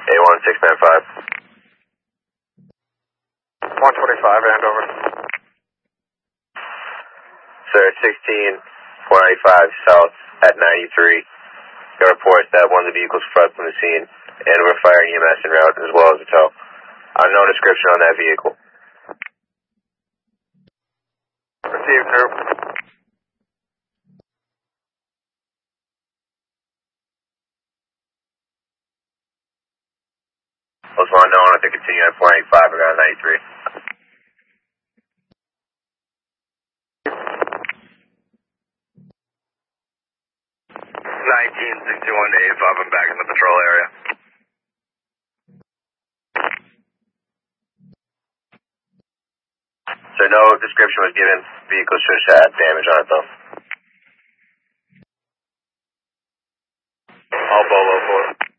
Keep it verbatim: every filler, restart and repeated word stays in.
A one six nine five. one twenty-five, Andover. Sir, sixteen four ninety-five south at ninety-three. Got reports that one of the vehicles fled from the scene, and we're firing E M S en route as well as a tow. Unknown description on that vehicle. Received, sir. Also unknown, I think continue on four ninety-five, I got ninety-three. nineteen sixty-one to eighty-five, I'm back in the patrol area. So no description was given. Vehicle should have had damage on it though. All Bolo for